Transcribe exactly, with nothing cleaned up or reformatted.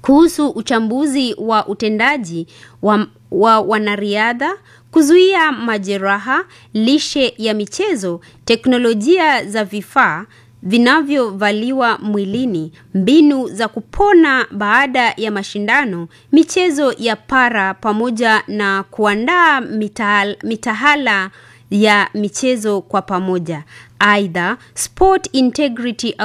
kuhusu uchambuzi wa utendaji wa, wa wanariadha, kuzuia majeraha, lishe ya michezo, teknolojia za vifaa vinavyovaliwa mwilini, mbinu za kupona baada ya mashindano, michezo ya para pamoja na kuandaa mitahala, mitahala ya michezo kwa pamoja. Aidha, Sport Integrity